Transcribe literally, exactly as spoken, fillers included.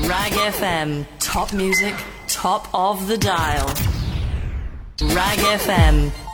Rag F M, top music, top of the dial. Rag F M.